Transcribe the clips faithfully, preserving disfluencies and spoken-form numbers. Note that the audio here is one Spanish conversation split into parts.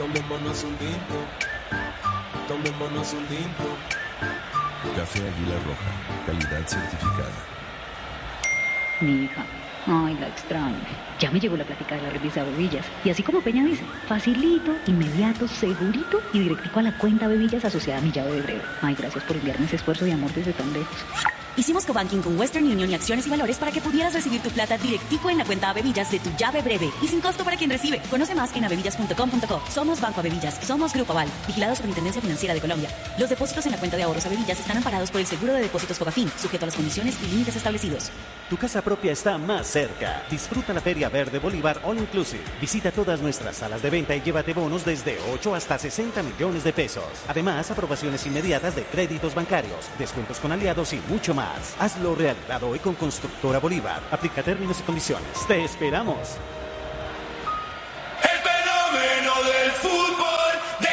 Tomémonos un tinto, tomémonos un tinto. Café Águila Roja, calidad certificada. Mi hija, ay, la extraño. Ya me llegó la plática de la revista Bebillas. Y así como Peña dice, facilito, inmediato, segurito y directico a la cuenta Bebillas asociada a mi llave de breve. Ay, gracias por enviarme ese esfuerzo de amor desde tan lejos. Hicimos cobanking con Western Union y Acciones y Valores para que pudieras recibir tu plata directico en la cuenta Bebillas de tu llave breve y sin costo para quien recibe. Conoce más en abebillas punto com punto co. Somos Banco Abebillas, somos Grupo Aval, vigilados por Intendencia Financiera de Colombia. Los depósitos en la cuenta de ahorros Abebillas están amparados por el Seguro de Depósitos Fogafín, sujeto a las condiciones y límites establecidos. Tu casa propia está más cerca. Disfruta la Feria Verde Bolívar All Inclusive. Visita todas nuestras salas de venta y llévate bonos desde ocho hasta sesenta millones de pesos. Además, aprobaciones inmediatas de créditos bancarios, descuentos con aliados y mucho más. Hazlo realidad hoy con Constructora Bolívar. Aplica términos y condiciones. ¡Te esperamos! El fenómeno del fútbol de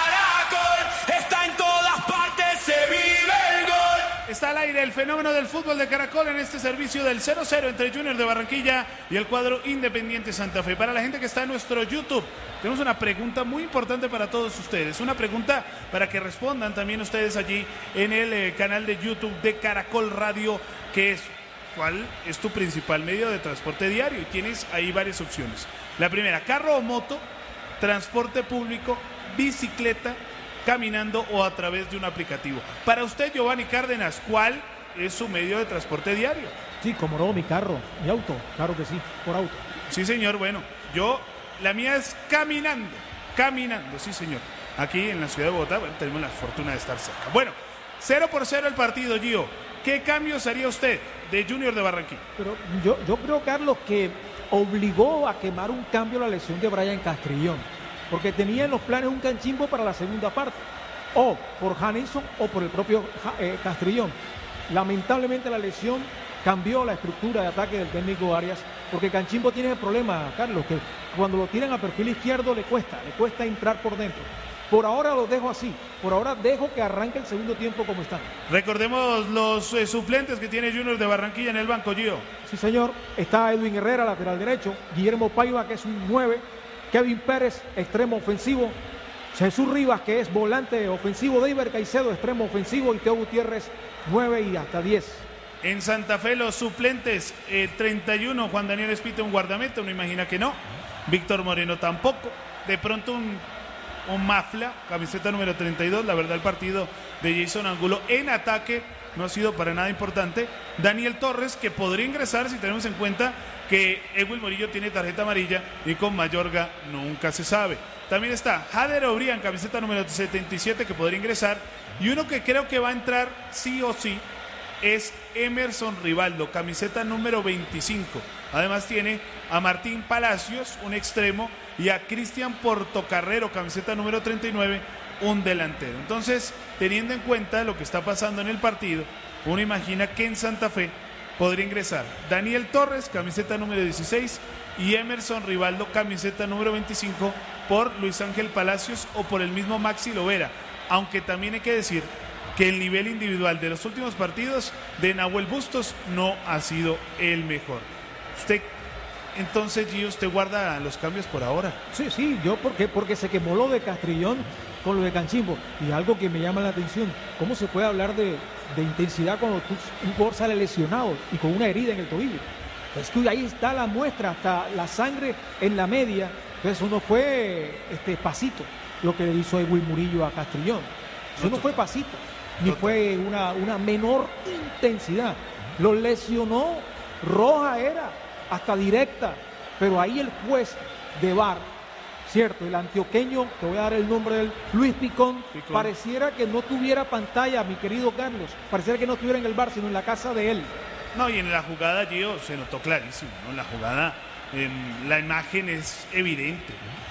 Caracol está en todas partes, se vive el gol. Está al aire el fenómeno del fútbol de Caracol en este servicio del cero cero entre Junior de Barranquilla y el cuadro Independiente Santa Fe. Para la gente que está en nuestro YouTube, tenemos una pregunta muy importante para todos ustedes. Una pregunta para que respondan también ustedes allí en el eh, canal de YouTube de Caracol Radio, que es ¿cuál es tu principal medio de transporte diario? Y tienes ahí varias opciones. La primera, carro o moto, transporte público, bicicleta, caminando o a través de un aplicativo. Para usted, Giovanni Cárdenas, ¿cuál es su medio de transporte diario? Sí, como no, mi carro, mi auto, claro que sí, por auto. Sí, señor, bueno, yo, la mía es caminando, caminando, sí, señor. Aquí en la ciudad de Bogotá, bueno, tenemos la fortuna de estar cerca. Bueno, cero por cero el partido, Gio. ¿Qué cambios haría usted de Junior de Barranquilla? Pero yo, yo creo, Carlos, que obligó a quemar un cambio la lesión de Brian Castrillón, porque tenía en los planes un Canchimbo para la segunda parte, o por Hanison o por el propio eh, Castrillón. Lamentablemente la lesión cambió la estructura de ataque del técnico Arias, porque Canchimbo tiene el problema, Carlos, que cuando lo tiran a perfil izquierdo le cuesta, le cuesta entrar por dentro. Por ahora lo dejo así, por ahora dejo que arranque el segundo tiempo como está. Recordemos los eh, suplentes que tiene Junior de Barranquilla en el banco, Gio. Sí, señor, está Edwin Herrera, lateral derecho, Guillermo Paiva, que es un nueve, Kevin Pérez, extremo ofensivo, Jesús Rivas, que es volante ofensivo, Deiber Caicedo, extremo ofensivo, y Teo Gutiérrez, nueve y hasta diez. En Santa Fe los suplentes, eh, treinta y uno, Juan Daniel Espite, un guardameta, uno imagina que no, Víctor Moreno tampoco, de pronto un, un Mafla, camiseta número treinta y dos, la verdad el partido de Jason Angulo en ataque no ha sido para nada importante, Daniel Torres, que podría ingresar si tenemos en cuenta que Ewil Morillo tiene tarjeta amarilla y con Mayorga nunca se sabe. También está Jader Obrián, camiseta número setenta y siete, que podría ingresar, y uno que creo que va a entrar sí o sí es Emerson Rivaldo, camiseta número veinticinco. Además tiene a Martín Palacios, un extremo, y a Cristian Portocarrero, camiseta número treinta y nueve, un delantero. Entonces, teniendo en cuenta lo que está pasando en el partido, uno imagina que en Santa Fe podría ingresar Daniel Torres, camiseta número dieciséis, y Emerson Rivaldo, camiseta número veinticinco, por Luis Ángel Palacios o por el mismo Maxi Lovera. Aunque también hay que decir que el nivel individual de los últimos partidos de Nahuel Bustos no ha sido el mejor. Usted, entonces, Gio, usted guarda los cambios por ahora. Sí, sí, yo porque, porque se quemó lo de Castrillón con lo de Canchimbo. Y algo que me llama la atención, ¿cómo se puede hablar de, de intensidad cuando tú, un jugador sale lesionado y con una herida en el tobillo? Es que ahí está la muestra, hasta la sangre en la media. Entonces uno fue este, pasito lo que le hizo Ewil Murillo a Castrillón. Eso no fue pasito, ni fue una, una menor intensidad. Lo lesionó, roja era, hasta directa. Pero ahí el juez de V A R, cierto, el antioqueño, te voy a dar el nombre de él, Luis Picón, Picón, pareciera que no tuviera pantalla, mi querido Carlos. Pareciera que no estuviera en el V A R, sino en la casa de él. No, y en la jugada, Gio, se notó clarísimo, ¿no? En la jugada, eh, la imagen es evidente,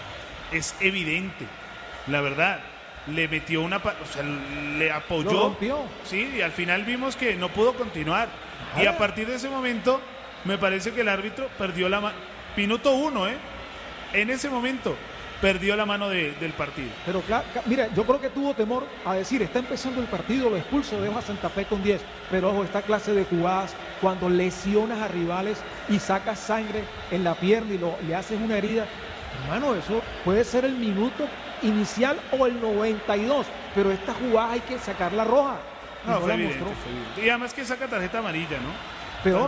es evidente, la verdad. Le metió una, o sea, le apoyó. Lo rompió. Sí, y al final vimos que no pudo continuar. Ah. Y a partir de ese momento, me parece que el árbitro perdió la mano. Minuto uno, ¿eh? En ese momento, perdió la mano de, del partido. Pero claro, mira, yo creo que tuvo temor a decir, está empezando el partido, lo expulso, dejo a Santa Fe con diez. Pero ojo, esta clase de jugadas, cuando lesionas a rivales y sacas sangre en la pierna y lo, le haces una herida, hermano, eso puede ser el minuto inicial o el noventa y dos, pero esta jugada hay que sacar la roja. Y No, no fue la evidente, mostró. fue evidente. Y además que saca tarjeta amarilla, ¿no? Peor,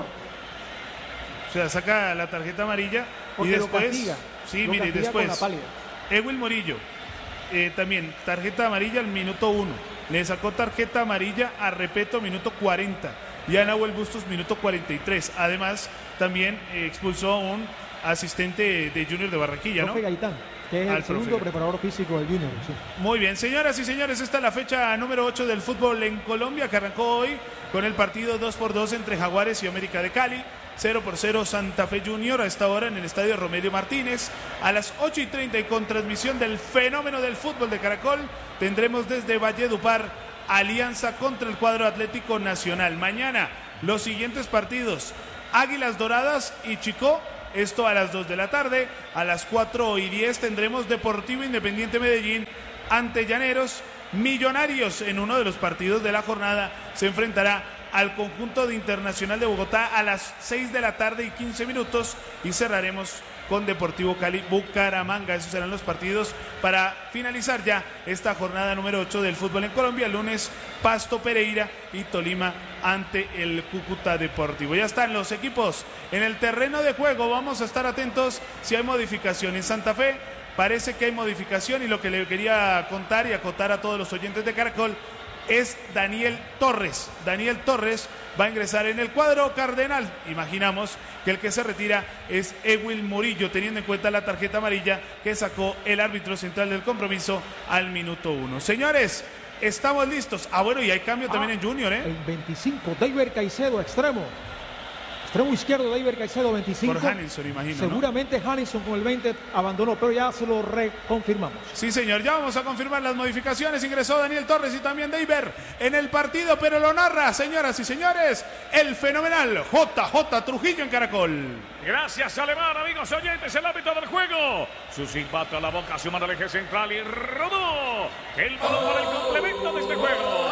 O sea, saca la tarjeta amarilla porque y después... lo castiga. Sí, lo mire, y castiga con la después... pálida. Ewil Morillo, eh, también tarjeta amarilla al minuto uno. Le sacó tarjeta amarilla a Repeto, minuto cuarenta. Y a Nahuel Bustos, minuto cuarenta y tres. Además, también eh, expulsó a un asistente de Junior de Barranquilla, ¿no? Profe Gaitán, que es Al el segundo profe. preparador físico del Junior. Sí. Muy bien, señoras y señores, esta es la fecha número ocho del fútbol en Colombia, que arrancó hoy con el partido dos por dos entre Jaguares y América de Cali. cero por cero Santa Fe Junior a esta hora en el estadio Romelio Martínez. A las ocho y treinta y con transmisión del fenómeno del fútbol de Caracol, tendremos desde Valledupar Alianza contra el cuadro Atlético Nacional. Mañana los siguientes partidos: Águilas Doradas y Chicó. Esto a las dos de la tarde. A las cuatro y diez tendremos Deportivo Independiente Medellín ante Llaneros. Millonarios en uno de los partidos de la jornada se enfrentará al conjunto de Internacional de Bogotá a las seis de la tarde y quince minutos. Y cerraremos con Deportivo Cali Bucaramanga. Esos serán los partidos para finalizar ya esta jornada número ocho del fútbol en Colombia. El lunes Pasto Pereira y Tolima ante el Cúcuta Deportivo. Ya están los equipos en el terreno de juego. Vamos a estar atentos si hay modificación en Santa Fe. Parece que hay modificación, y lo que le quería contar y acotar a todos los oyentes de Caracol es Daniel Torres. Daniel Torres va a ingresar en el cuadro cardenal. Imaginamos que el que se retira es Ewil Morillo, teniendo en cuenta la tarjeta amarilla que sacó el árbitro central del compromiso al minuto uno. Señores, estamos listos. Ah, bueno, y hay cambio también en Junior, ¿eh? El veinticinco, David Caicedo, extremo. Extremo izquierdo, David Caicedo, veinticinco. Por Hanninson, imagino, ¿no? Seguramente Hanninson con el veinte abandonó, pero ya se lo reconfirmamos. Sí, señor, ya vamos a confirmar las modificaciones. Ingresó Daniel Torres y también Deiber en el partido, pero lo narra, señoras y señores, el fenomenal J J Trujillo en Caracol. Gracias, Alemán, amigos oyentes, el árbitro del juego. Su silbato a la boca, su mano al eje central y rodó el balón para el complemento de este juego.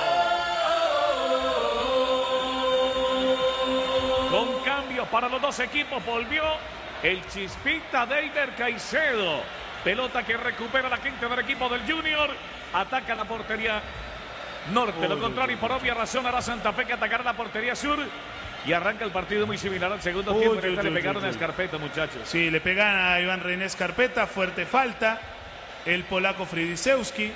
Con cambios para los dos equipos, volvió el Chispita Deiber Caicedo. Pelota que recupera la quinta del equipo del Junior. Ataca la portería norte. Lo contrario, y por obvia razón, hará Santa Fe que atacará la portería sur. Y arranca el partido muy similar al segundo Uy, tiempo. uy, Le uy, pegaron uy, a uy. Escarpeta, muchachos. Sí, le pegan a Iván René Escarpeta, fuerte falta. El polaco Fridisewski.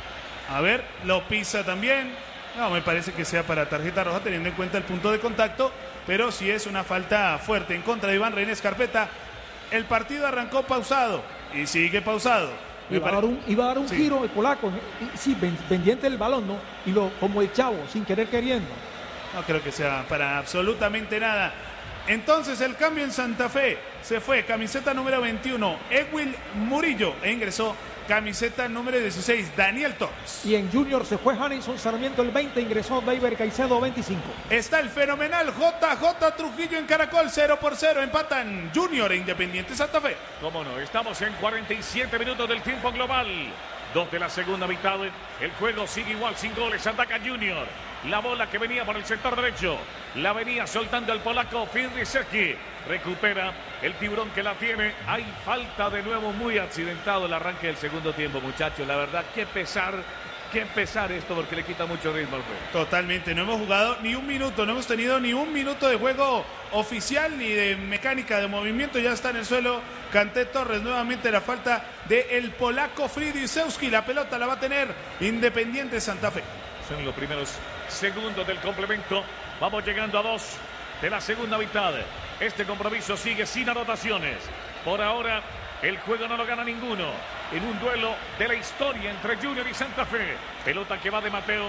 A ver, lo pisa también. No, me parece que sea para tarjeta roja teniendo en cuenta el punto de contacto, pero sí es una falta fuerte en contra de Iván René Escarpeta. El partido arrancó pausado y sigue pausado. Me Iba a, pare- dar un, iba a dar un Sí. giro el polaco, y- sí, pen- pendiente del balón, ¿no? Y lo, como el chavo, sin querer queriendo. No creo que sea para absolutamente nada. Entonces el cambio en Santa Fe se fue camiseta número veintiuno, Ewil Murillo, e ingresó camiseta número dieciséis, Daniel Torres. Y en Junior se fue Hanninson Sarmiento el veinte, ingresó David Caicedo veinticinco. Está el fenomenal J J Trujillo en Caracol, cero por cero, empatan Junior e Independiente Santa Fe. Cómo no, estamos en cuarenta y siete minutos del tiempo global. Dos de la segunda mitad. El juego sigue igual, sin goles. Ataca Junior. La bola que venía por el sector derecho. La venía soltando el polaco Fridisewski. Recupera el tiburón que la tiene. Hay falta de nuevo, muy accidentado el arranque del segundo tiempo, muchachos. La verdad, qué pesar, qué pesar esto, porque le quita mucho ritmo al juego. Totalmente, no hemos jugado ni un minuto, no hemos tenido ni un minuto de juego oficial ni de mecánica de movimiento. Ya está en el suelo Kanté Torres, nuevamente la falta del polaco Fridisewski. La pelota la va a tener Independiente Santa Fe. Son los primeros segundos del complemento. Vamos llegando a dos de la segunda mitad. Este compromiso sigue sin anotaciones. Por ahora, el juego no lo gana ninguno. En un duelo de la historia entre Junior y Santa Fe. Pelota que va de Mateo.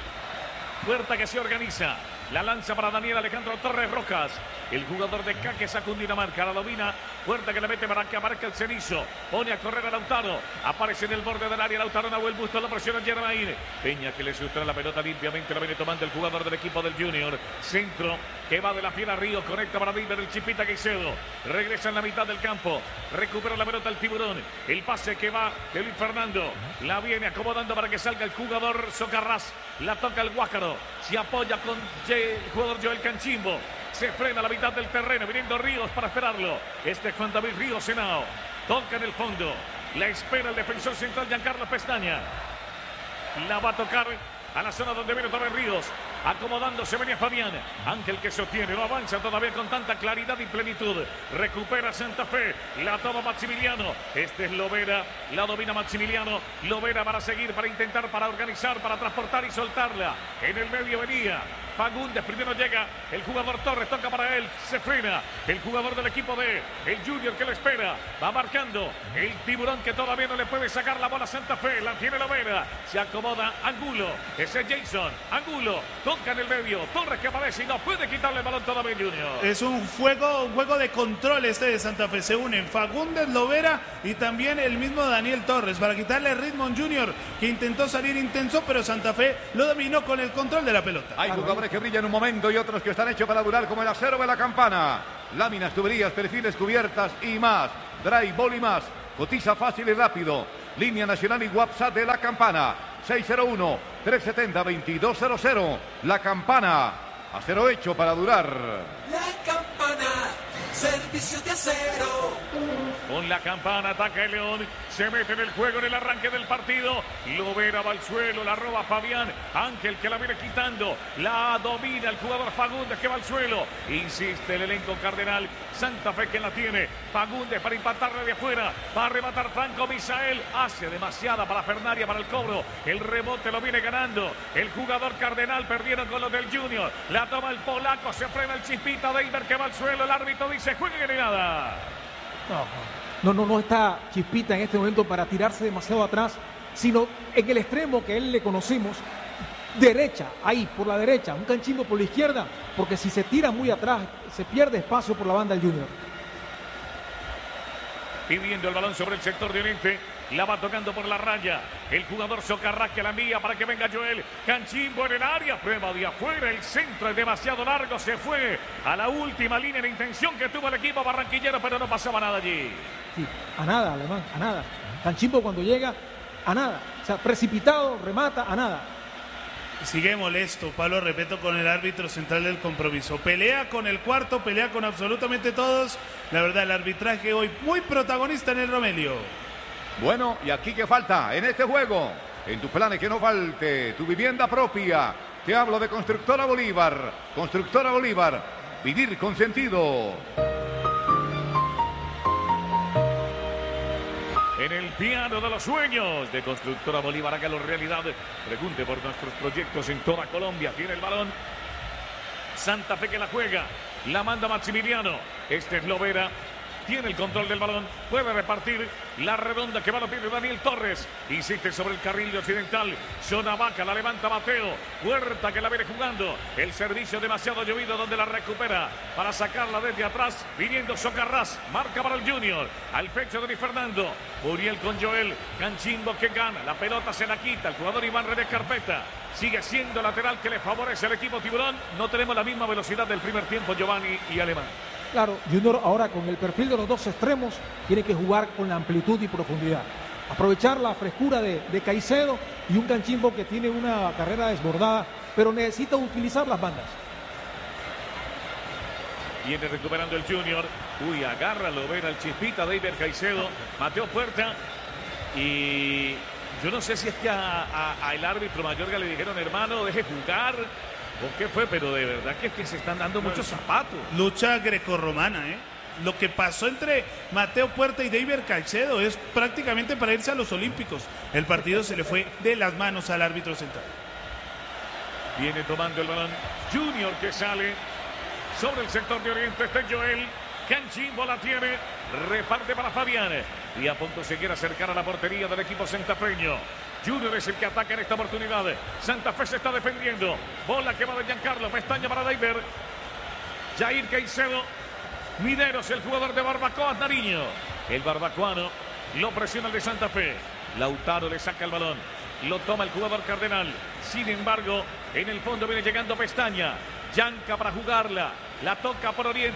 Puerta que se organiza. La lanza para Daniel Alejandro Torres Rojas. El jugador de Caque sacó un Dinamarca. La domina. Puerta que le mete para que abarca el cenizo. Pone a correr a Lautaro. Aparece en el borde del área. Lautaro Nahuel Busto. La presiona en Germain. Peña que le sustrae la pelota limpiamente. La viene tomando el jugador del equipo del Junior. Centro que va de la fiel a Río. Conecta para David el Chipita Caicedo. Regresa en la mitad del campo. Recupera la pelota el tiburón. El pase que va de Luis Fernando. La viene acomodando para que salga el jugador Socarrás. La toca el Guácaro. Se apoya con el jugador Joel Canchimbo. Se frena a la mitad del terreno, viniendo Ríos para esperarlo. Este es Juan David Ríos Henao. Toca en el fondo. La espera el defensor central Giancarlo Pestaña. La va a tocar a la zona donde viene Torres Ríos. Acomodándose venía Fabián. Ángel que sostiene, no avanza todavía con tanta claridad y plenitud. Recupera Santa Fe. La toma Maximiliano. Este es Lovera. La domina Maximiliano. Lovera para seguir, para intentar, para organizar, para transportar y soltarla. En el medio venía Fagundes, primero llega el jugador Torres, toca para él, se frena el jugador del equipo de el Junior que lo espera, va marcando el Tiburón que todavía no le puede sacar la bola a Santa Fe, la tiene Lovera, se acomoda Angulo, ese es Jason, Angulo, toca en el medio, Torres que aparece y no puede quitarle el balón todavía Junior. Es un juego, un juego de control este de Santa Fe, se unen Fagundes, Lovera y también el mismo Daniel Torres para quitarle ritmo a un Junior que intentó salir intenso, pero Santa Fe lo dominó con el control de la pelota. Hay jugadores que brillan un momento y otros que están hechos para durar, como el acero de la Campana. Láminas, tuberías, perfiles, cubiertas y más. Dry, bol y más. Cotiza fácil y rápido. Línea nacional y WhatsApp de la Campana. seis cero uno, tres siete cero, dos dos cero cero. La Campana. Acero hecho para durar. La Campana, servicio de acero. Con la Campana ataca el León, se mete en el juego en el arranque del partido. Lovera va al suelo, la roba Fabián. Ángel que la viene quitando, la domina el jugador Fagundes que va al suelo. Insiste el elenco cardenal. Santa Fe que la tiene. Fagundes para impactarle de afuera. Va a rematar Franco Misael. Hace demasiada para Fernaria para el cobro. El rebote lo viene ganando el jugador cardenal. Perdieron con los del Junior. La toma el polaco, se frena el Chispita Deiber que va al suelo. El árbitro dice jueguen y nada. No, no, no está Chispita en este momento para tirarse demasiado atrás, sino en el extremo que él le conocimos, derecha, ahí, por la derecha, un Canchimbo por la izquierda, porque si se tira muy atrás, se pierde espacio por la banda del Junior. Pidiendo el balón sobre el sector de oriente. La va tocando por la raya. El jugador Socarrás que la envía para que venga Joel. Canchimbo en el área. Prueba de afuera. El centro es demasiado largo. Se fue a la última línea de intención que tuvo el equipo barranquillero, pero no pasaba nada allí. Sí, a nada, Alemán, a nada. Canchimbo cuando llega, a nada. O sea, precipitado, remata, a nada. Sigue molesto, Pablo Repeto, con el árbitro central del compromiso. Pelea con el cuarto, pelea con absolutamente todos. La verdad, el arbitraje hoy muy protagonista en el Romelio. Bueno, y aquí que falta en este juego. En tus planes que no falte tu vivienda propia. Te hablo de Constructora Bolívar. Constructora Bolívar. Vivir con sentido. En el piano de los sueños de Constructora Bolívar, hágalo realidad. Pregunte por nuestros proyectos en toda Colombia. Tiene el balón Santa Fe que la juega. La manda Maximiliano. Este es Lovera. Tiene el control del balón. Puede repartir la redonda que va a pedir Daniel Torres. Insiste sobre el carril occidental. Zona Vaca, la levanta Mateo. Huerta que la viene jugando. El servicio demasiado llovido donde la recupera para sacarla desde atrás. Viniendo Socarrás. Marca para el Junior. Al pecho de Luis Fernando. Uriel con Joel. Canchimbo que gana. La pelota se la quita. El jugador Iván René Carpeta. Sigue siendo lateral que le favorece al equipo Tiburón. No tenemos la misma velocidad del primer tiempo, Giovanni y Alemán. Claro, Junior ahora con el perfil de los dos extremos tiene que jugar con la amplitud y profundidad. Aprovechar la frescura de, de Caicedo y un Canchimbo que tiene una carrera desbordada, pero necesita utilizar las bandas. Viene recuperando el Junior. Uy, agarra Lovera el Chispita, Deiber Caicedo, Mateo Puerta. Y yo no sé si es que a, a, a el árbitro Mayorga le dijeron, hermano, deje jugar. ¿O qué fue? Pero de verdad que es que se están dando muchos zapatos. Lucha grecorromana, ¿eh? Lo que pasó entre Mateo Puerta y Deiber Caicedo es prácticamente para irse a los Olímpicos. El partido se le fue de las manos al árbitro central. Viene tomando el balón Junior que sale sobre el sector de oriente. Está Joel. Canchimbo la tiene. Reparte para Fabián. Y a punto se quiere acercar a la portería del equipo santafeño. Junior es el que ataca en esta oportunidad. Santa Fe se está defendiendo. Bola que va de Giancarlo. Pestaña para Deiber. Jair Caicedo. Mineros, el jugador de Barbacoa, Nariño. El barbacoano lo presiona el de Santa Fe. Lautaro le saca el balón. Lo toma el jugador cardenal. Sin embargo, en el fondo viene llegando Pestaña. Yanca para jugarla. La toca por oriente.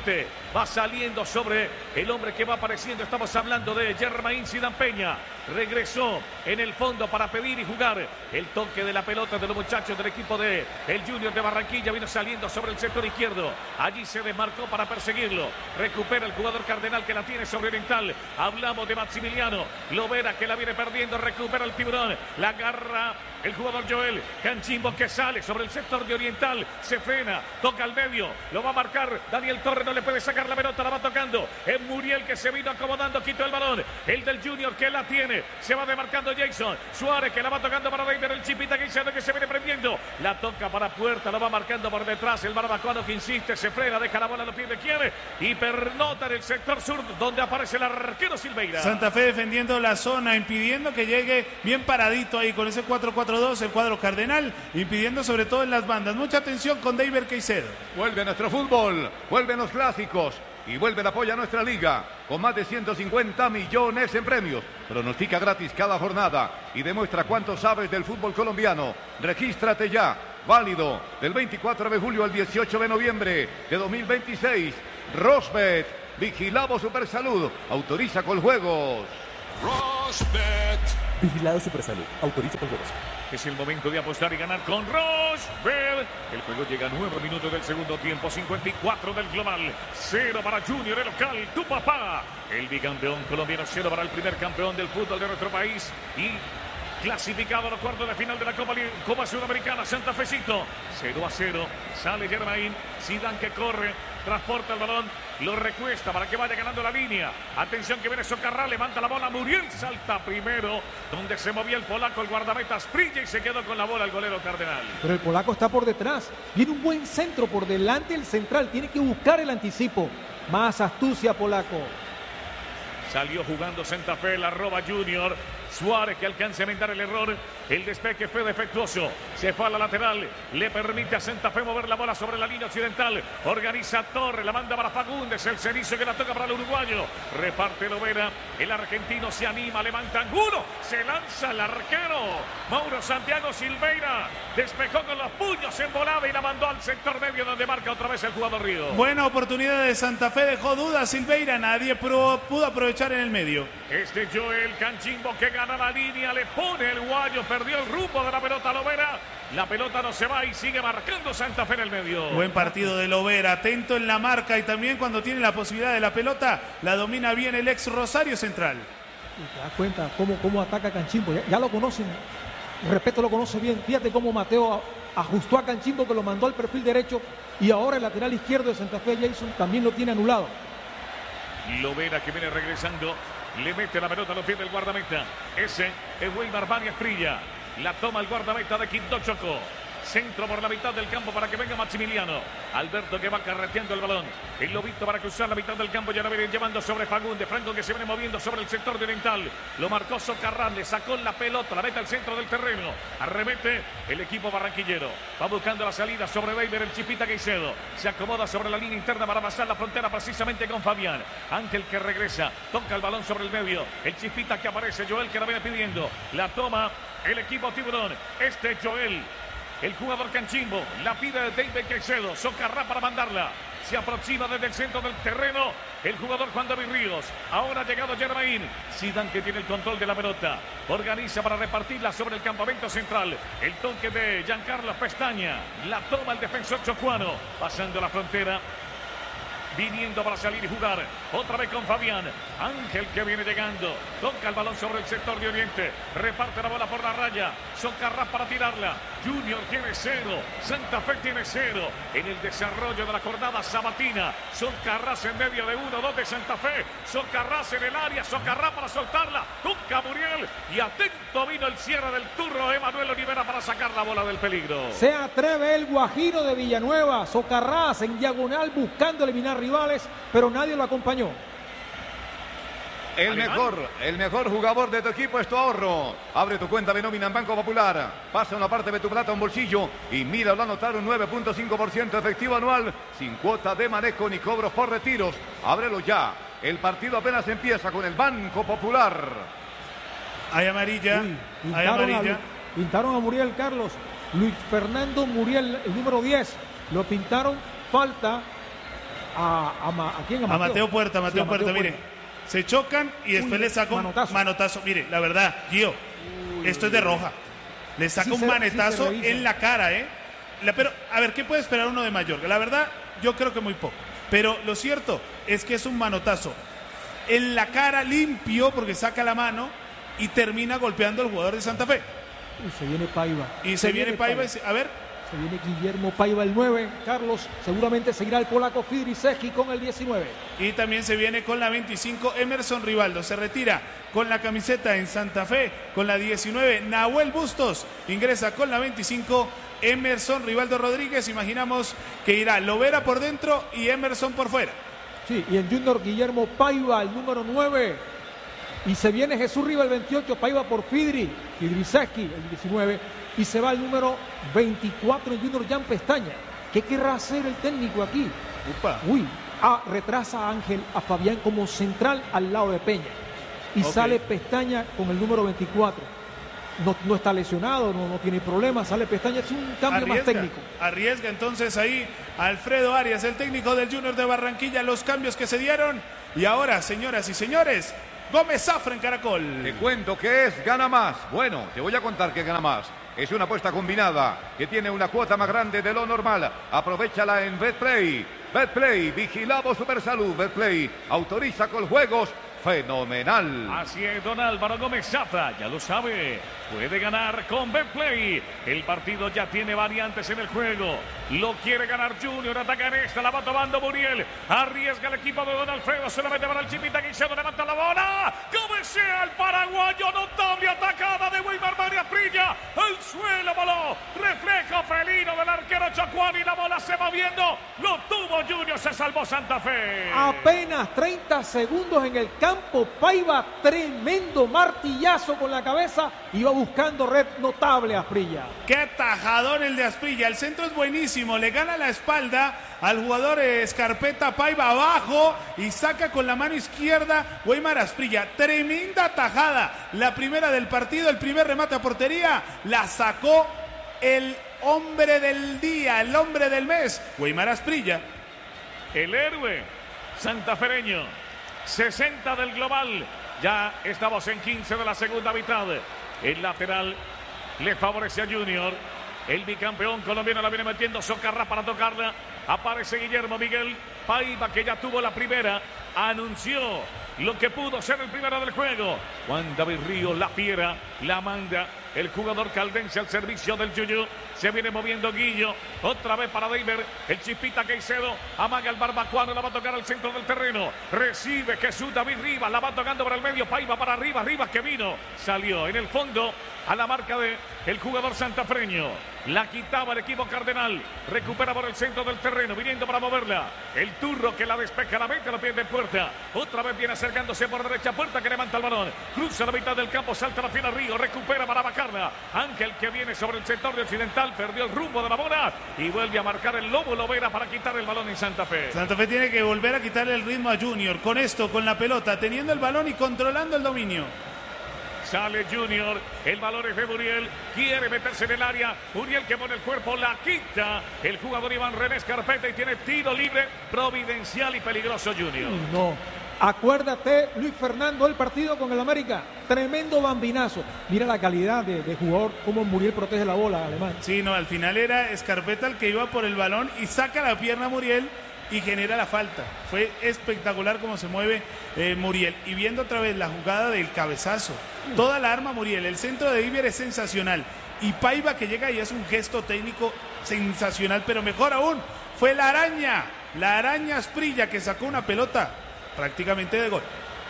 Va saliendo sobre el hombre que va apareciendo. Estamos hablando de Germain Zidane Peña. Regresó en el fondo para pedir y jugar. El toque de la pelota de los muchachos del equipo de el Junior de Barranquilla. Vino saliendo sobre el sector izquierdo. Allí se desmarcó para perseguirlo. Recupera el jugador Cardenal que la tiene sobre Oriental. Hablamos de Maximiliano Lovera que la viene perdiendo. Recupera el Tiburón. La agarra el jugador Joel Canchimbo que sale sobre el sector de Oriental. Se frena. Toca al medio. Lo va a marcar Daniel Torres. No le puede sacar la pelota. La va tocando. Es Muriel que se vino acomodando. Quitó el balón. El del Junior que la tiene. Se va demarcando Jason Suárez que la va tocando para David. El Chipita Guisado que se viene prendiendo. La toca para Puerta. Lo va marcando por detrás. El barbacoano que insiste. Se frena. Deja la bola a los pies de quiere. Y pernota en el sector sur donde aparece el arquero Silveira. Santa Fe defendiendo la zona. Impidiendo que llegue bien paradito ahí con ese cuatro cuatro dos. El cuadro Cardenal. Impidiendo sobre todo en las bandas. Mucha atención con David Caicedo. Vuelve nuestro fútbol. Vuelven los clásicos. Y vuelve el apoyo a nuestra liga, con más de ciento cincuenta millones en premios. Pronostica gratis cada jornada y demuestra cuánto sabes del fútbol colombiano. Regístrate ya, válido del veinticuatro de julio al dieciocho de noviembre de dos mil veintiséis. Rosbet, vigilado Supersalud, autoriza con juegos. Rosbet. Vigilado Supersalud, autoriza con juegos. Es el momento de apostar y ganar con Rosbet. El juego llega a nueve minutos del segundo tiempo, cincuenta y cuatro del global. Cero para Junior, el local, tu papá. El bicampeón colombiano, cero para el primer campeón del fútbol de nuestro país. Y clasificado a los cuartos de final de la Copa, Copa Sudamericana, Santa Fecito. cero a cero, sale Germain. Zidane que corre, transporta el balón, lo recuesta para que vaya ganando la línea. Atención que viene Socarrá, levanta la bola, Muriel salta primero, donde se movía el polaco, el guardameta Sprilla y se quedó con la bola el golero Cardenal. Pero el polaco está por detrás, viene un buen centro por delante del central, tiene que buscar el anticipo. Más astucia polaco. Salió jugando Santa Fe, la roba Junior. Suárez que alcanza a inventar el error. El despeje fue defectuoso. Se fue a la lateral. Le permite a Santa Fe mover la bola sobre la línea occidental. Organiza Torres. La manda para Fagundes. El Cerizo que la toca para el uruguayo. Reparte Lovera. El argentino se anima. Levanta ángulo. Se lanza el arquero. Mauro Santiago Silveira. Despejó con los puños en volada y la mandó al sector medio donde marca otra vez el jugador Río. Buena oportunidad de Santa Fe. Dejó dudas Silveira. Nadie pudo aprovechar en el medio. Este Joel Canchimbo que gana la línea. Le pone el guayo. Perdió el rumbo de la pelota Lovera. La pelota no se va y sigue marcando Santa Fe en el medio. Buen partido de Lovera, atento en la marca y también cuando tiene la posibilidad de la pelota, la domina bien el ex Rosario Central. Y te das cuenta cómo, cómo ataca Canchimbo, ya, ya lo conocen, Respeto lo conoce bien, fíjate cómo Mateo ajustó a Canchimbo que lo mandó al perfil derecho y ahora el lateral izquierdo de Santa Fe, Jason, también lo tiene anulado. Lovera que viene regresando. Le mete la pelota a los pies del guardameta. Ese es Weimar Bani Esprilla. La toma el guardameta de Quinto Choco. Centro por la mitad del campo para que venga Maximiliano. Alberto que va carreteando el balón. El Lobito para cruzar la mitad del campo. Ya lo viene llevando sobre Fagundes. Franco que se viene moviendo sobre el sector de Oriental. Lo marcó Socarrán. Le sacó la pelota. La mete al centro del terreno. Arremete el equipo barranquillero. Va buscando la salida sobre Weiber. El Chipita Caicedo. Se acomoda sobre la línea interna para pasar la frontera precisamente con Fabián. Ángel que regresa. Toca el balón sobre el medio. El Chipita que aparece. Joel que la viene pidiendo. La toma el equipo Tiburón. Este Joel. El jugador Canchimbo, la pide de David Caicedo, Socarrá para mandarla. Se aproxima desde el centro del terreno el jugador Juan David Ríos. Ahora ha llegado Germain. Zidane que tiene el control de la pelota. Organiza para repartirla sobre el campamento central. El toque de Giancarlo Pestaña. La toma el defensor chocuano. Pasando la frontera. Viniendo para salir y jugar. Otra vez con Fabián. Ángel que viene llegando. Toca el balón sobre el sector de Oriente. Reparte la bola por la raya. Socarrá para tirarla. Junior tiene cero. Santa Fe tiene cero. En el desarrollo de la jornada sabatina. Socarrás en medio de uno, dos de Santa Fe. Socarrás en el área. Socarrá para soltarla. Toca Muriel. Y atento vino el cierre del turno. Emanuel Olivera para sacar la bola del peligro. Se atreve el Guajiro de Villanueva. Socarrás en diagonal buscando eliminar rivales, pero nadie lo acompañó. El mejor, el mejor jugador de tu equipo es tu ahorro. Abre tu cuenta de nómina en Banco Popular. Pasa una parte de tu plata a un bolsillo y míralo a anotar un nueve punto cinco por ciento efectivo anual sin cuota de manejo ni cobros por retiros. Ábrelo ya. El partido apenas empieza con el Banco Popular. Hay amarilla. Uy, hay amarilla. A, pintaron a Muriel Carlos. Luis Fernando Muriel, el número diez. Lo pintaron falta a, a, Ma- ¿a quién? A Mateo Puerta, Mateo, Sí, a Mateo Puerta, mire. Se chocan y después Uy, le saca un manotazo. manotazo. Mire, la verdad, Gio, esto es de roja. Le saca Sí un se- sí se manetazo revisa. en la cara, ¿eh? La- pero, a ver, ¿qué puede esperar uno de Mallorca? La verdad, yo creo que muy poco. Pero lo cierto es que es un manotazo en la cara limpio porque saca la mano y termina golpeando al jugador de Santa Fe. Y se viene Paiva. Y se, viene Paiva. y se- a ver, Se viene Guillermo Paiva el nueve. Carlos, seguramente seguirá el polaco Fidrisewski con el diecinueve. y también se viene con la veinticinco Emerson Rivaldo. Se retira con la camiseta en Santa Fe, con la diecinueve Nahuel Bustos. Ingresa con la veinticinco Emerson Rivaldo Rodríguez. Imaginamos que irá Lovera por dentro y Emerson por fuera. Sí, y el Junior Guillermo Paiva, el número nueve. Y se viene Jesús Riva el veintiocho, Paiva por Fidri, Fidrisewski el diecinueve. Y se va el número veinticuatro, el Junior Jan Pestaña. ¿Qué querrá hacer el técnico aquí? Upa. Uy, ah, retrasa a Ángel, a Fabián como central al lado de Peña. Y Ok. sale Pestaña con el número veinticuatro. No, no está lesionado, no, no tiene problemas, sale Pestaña, es un cambio más técnico. Arriesga entonces ahí Alfredo Arias, el técnico del Junior de Barranquilla, los cambios que se dieron. Y ahora, señoras y señores, Gómez Zafra en Caracol. Te cuento que es Gana Más. Bueno, te voy a contar que Gana Más. Es una apuesta combinada que tiene una cuota más grande de lo normal. Aprovechala en Betplay. Betplay, vigilado Supersalud. Betplay, autoriza con juegos. Fenomenal. Así es, don Álvaro Gómez Zafra, ya lo sabe, puede ganar con Betplay. El partido ya tiene variantes en el juego. Lo quiere ganar Junior, ataca en esta, la va tomando Muriel. Arriesga el equipo de don Alfredo, se la mete para el Chipita Guisado, levanta la bola. Cabecea el paraguayo, notable atacada de Weimar María Prilla. El suelo voló, reflejo felino del arquero Chacuán y la bola se va viendo. Lo tuvo Junior, se salvó Santa Fe. Apenas treinta segundos en el campo, Paiva, tremendo martillazo con la cabeza, iba buscando red notable a Asprilla. Qué tajadón el de Asprilla, el centro es buenísimo, le gana la espalda al jugador Escarpeta, Paiva abajo y saca con la mano izquierda Weimar Asprilla. Tremenda tajada, la primera del partido, el primer remate a portería, la sacó el hombre del día, el hombre del mes, Weimar Asprilla. El héroe santafereño, sesenta del global. Ya estamos en quince de la segunda mitad. El lateral le favorece a Junior. El bicampeón colombiano la viene metiendo Socarrá para tocarla. Aparece Guillermo Miguel Paiva, que ya tuvo la primera. Anunció lo que pudo ser el primero del juego. Juan David Ríos, la fiera, la manda. El jugador caldense al servicio del Yuyu. Se viene moviendo Guillo. Otra vez para Deiber. El Chipita Caicedo. Amaga el barbacuano. La va a tocar al centro del terreno. Recibe Jesús David Rivas. La va tocando por el medio. Paiva para arriba. Rivas que vino. Salió en el fondo a la marca de el jugador santafreño. La quitaba el equipo cardenal. Recupera por el centro del terreno. Viniendo para moverla. El turro que la despeja. La mete a los pies de Puerta. Otra vez viene acercándose por derecha. Puerta que levanta el balón. Cruza la mitad del campo. Salta la fiera Río. Recupera para bajarla. Ángel que viene sobre el sector de occidental. Perdió el rumbo de la bola. Y vuelve a marcar el Lobo Lovera para quitar el balón en Santa Fe. Santa Fe tiene que volver a quitarle el ritmo a Junior. Con esto, con la pelota, teniendo el balón y controlando el dominio. Sale Junior, el balón es de Muriel, quiere meterse en el área, Muriel que pone el cuerpo, la quita, el jugador Iván René Escarpeta y tiene tiro libre, providencial y peligroso Junior. No, acuérdate Luis Fernando, el partido con el América, tremendo bambinazo. Mira la calidad de, de jugador, cómo Muriel protege la bola, Alemán. Sí, no, al final era Escarpeta el que iba por el balón y saca la pierna a Muriel y genera la falta. Fue espectacular cómo se mueve eh, Muriel. Y viendo otra vez la jugada del cabezazo, toda la arma Muriel, el centro de Iber es sensacional. Y Paiva que llega y es un gesto técnico sensacional, pero mejor aún, fue la araña, la araña Asprilla que sacó una pelota prácticamente de gol.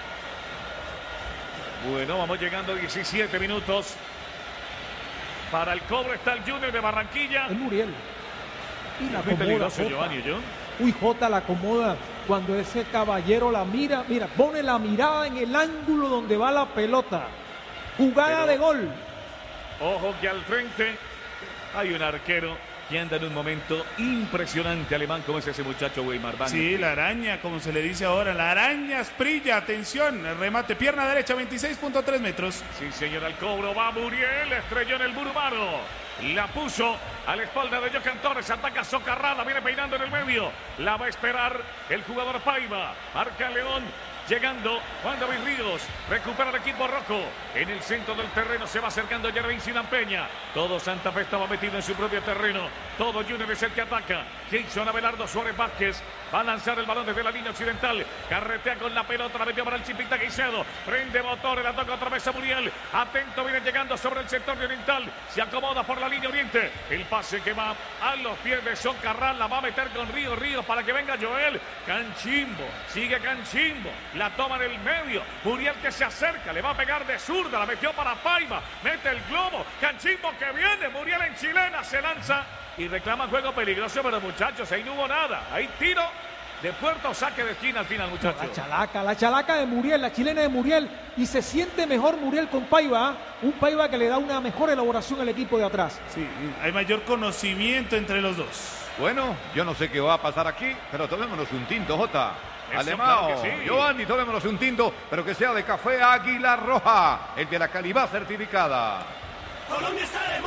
Bueno, vamos llegando a diecisiete minutos. Para el cobro está el Junior de Barranquilla. Es Muriel. Y la Muy acomoda, peligroso, Jota. Giovanni, ¿yo? Uy, Jota la acomoda cuando ese caballero la mira. Mira, pone la mirada en el ángulo donde va la pelota. Jugada Pero- de gol. Ojo que al frente hay un arquero que anda en un momento impresionante, Alemán, como es ese muchacho Weimar Van. Sí, la araña, como se le dice ahora, la araña Asprilla, atención, el remate, pierna derecha, veintiséis punto tres metros. Sí, señor, al cobro va Muriel, estrelló en el muro humano. La puso a la espalda de Johan Torres. Ataca Socarrada. Viene peinando en el medio. La va a esperar el jugador Paiva. Marca León. Llegando Juan David Ríos, recupera el equipo rojo. En el centro del terreno se va acercando Jervin Sinampeña. Todo Santa Fe estaba metido en su propio terreno. Todo Junior es el que ataca. Jason Abelardo Suárez Vázquez va a lanzar el balón desde la línea occidental. Carretea con la pelota, la metió para el Chipita Guicedo. Prende motor, la toca otra vez a Muriel. Atento, viene llegando sobre el sector de oriental. Se acomoda por la línea oriente. El pase que va a los pies de Socarrán. La va a meter con Ríos Ríos para que venga Joel. Canchimbo, sigue Canchimbo. La toma en el medio. Muriel que se acerca. Le va a pegar de zurda. La metió para Paiva. Mete el globo. Canchimbo que viene. Muriel en chilena. Se lanza y reclama juego peligroso. Pero muchachos, ahí no hubo nada. Ahí tiro de puerto, saque de esquina al final, muchachos. La chalaca, la chalaca de Muriel, la chilena de Muriel. Y se siente mejor Muriel con Paiva. ¿eh? Un Paiva que le da una mejor elaboración al equipo de atrás. Sí, hay mayor conocimiento entre los dos. Bueno, yo no sé qué va a pasar aquí, pero tomémonos un tinto, Jota. Eso, Alemao, claro que sí. Giovanni, tomémonos un tinto, pero que sea de café Águila Roja, el de la calidad certificada. Colombia está de